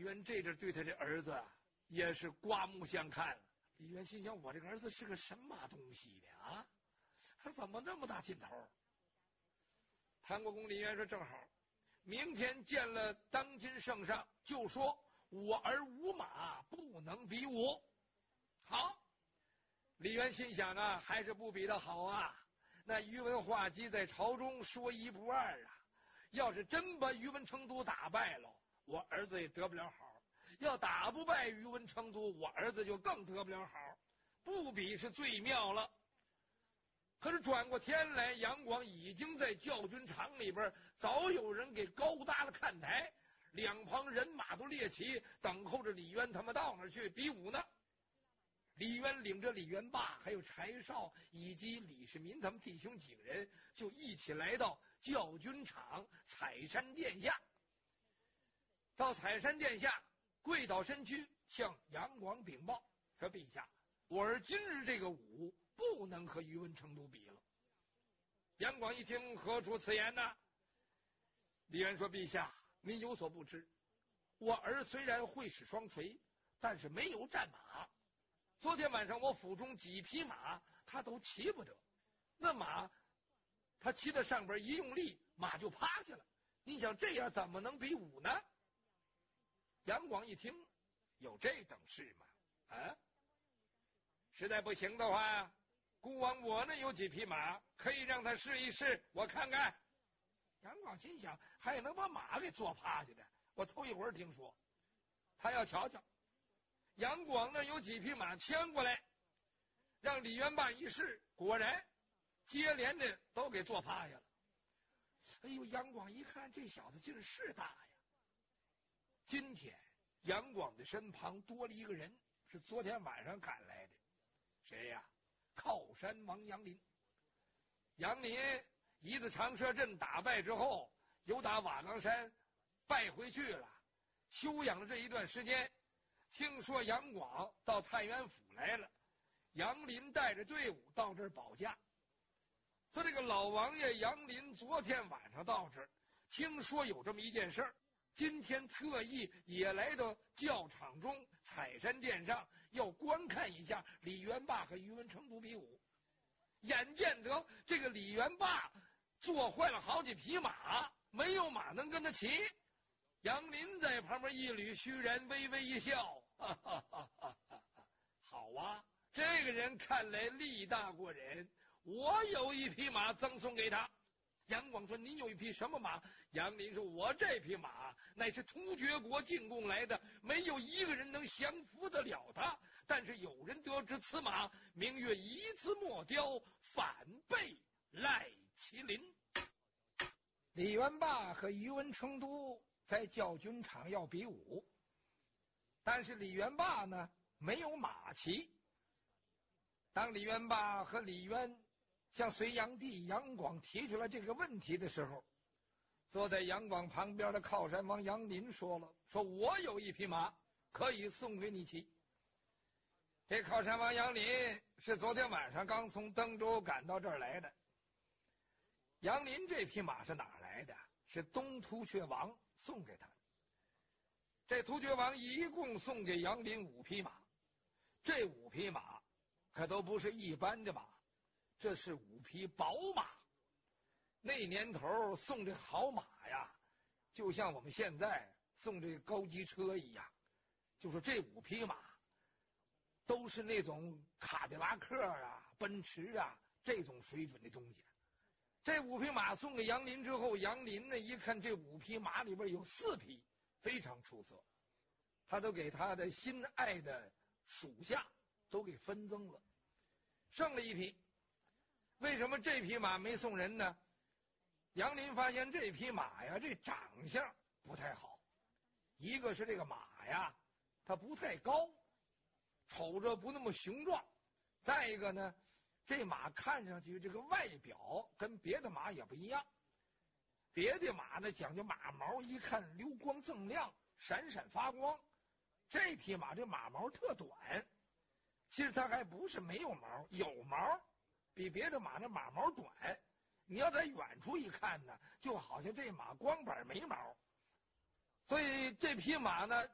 渊这阵对他这儿子也是刮目相看了。李渊心想：我这个儿子是个什么东西呢？啊，他怎么那么大劲头？谭国公李渊说：正好，明天见了当今圣上，就说我儿无马，不能比武。好，李渊心想啊，还是不比的好啊。那宇文化及在朝中说一不二啊，要是真把宇文成都打败了，我儿子也得不了好；要打不败宇文成都，我儿子就更得不了好。不比是最妙了。可是转过天来，杨广已经在教军场里边，早有人给高搭了看台，两旁人马都列齐，等候着李渊他们到那儿去比武呢。李渊领着李元霸还有柴少以及李世民他们弟兄几个人，就一起来到教军场采山殿下。到采山殿下，跪倒身躯，向杨广禀报说：陛下，我儿今日这个武不能和宇文成都比了。杨广一听，何出此言呢？李渊说：陛下，您有所不知，我儿虽然会使双锤，但是没有战马。昨天晚上我府中几匹马他都骑不得，那马他骑在上边一用力，马就趴下了。你想这样怎么能比武呢？杨广一听，有这等事吗？啊，实在不行的话，孤王我那有几匹马，可以让他试一试，我看看。杨广心想，还能把马给坐趴下的，我头一会儿听说。他要瞧瞧。杨广那有几匹马牵过来，让李元霸一试，果然接连的都给坐趴下了。哎呦，杨广一看，这小子劲是大呀。今天杨广的身旁多了一个人，是昨天晚上赶来的。谁呀？靠山王杨林。杨林一字长蛇阵打败之后，又打瓦岗山败回去了，休养了这一段时间。听说杨广到太原府来了，杨林带着队伍到这儿保驾。说这个老王爷杨林昨天晚上到这儿，听说有这么一件事儿，今天特意也来到教场中采山殿上，要观看一下李元霸和宇文成都比武。眼见得这个李元霸坐坏了好几匹马，没有马能跟他骑。杨林在旁边一捋须髯，微微一笑，哈哈哈哈哈！好啊，这个人看来力大过人，我有一匹马赠送给他。杨广说：您有一匹什么马？杨林说：我这匹马乃是突厥国进贡来的，没有一个人能降服得了他。但是有人得知此马名曰一字莫雕，反被赖麒麟。李元霸和宇文成都在教军场要比武，但是李元霸呢没有马骑。当李元霸和李渊向隋炀帝杨广提出了这个问题的时候，坐在杨广旁边的靠山王杨林说了：说我有一匹马可以送给你骑。这靠山王杨林是昨天晚上刚从登州赶到这儿来的。杨林这匹马是哪儿来的？是东突厥王送给他的。这突厥王一共送给杨林5匹马，这5匹马可都不是一般的马，这是5匹宝马。那年头送这好马呀，就像我们现在送这高级车一样，就说这5匹马都是那种卡迪拉克啊、奔驰啊这种水准的东西。这5匹马送给杨林之后，杨林呢一看这5匹马里边有4匹非常出色，他都给他的心爱的属下都给分赠了，剩了1匹。为什么这匹马没送人呢？杨林发现这匹马呀，这长相不太好。一个是这个马呀，它不太高，瞅着不那么雄壮；再一个呢，这马看上去这个外表跟别的马也不一样。别的马呢讲究马毛，一看流光锃亮，闪闪发光。这匹马这马毛特短，其实它还不是没有毛，有毛，比别的马那马毛短。你要在远处一看呢，就好像这马光板没毛。所以这匹马呢，